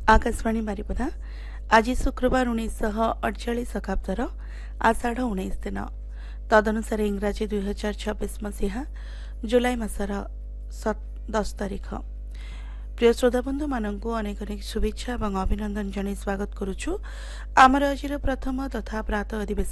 आकाशवाणी बारिपदा आज शुक्रवार 1948 शताब्दीर आषाढ़ 19 दिन तदनुसार इंग्राजी 2026 मसीहा जुलाई मासर 10 तारिख। प्रिय श्रोताबंधु मानक अनेक अनेक शुभेच्छा और अभिनंदन जन स्वागत करुछु आमर आज प्रथम तथा प्रातः अधिवेशन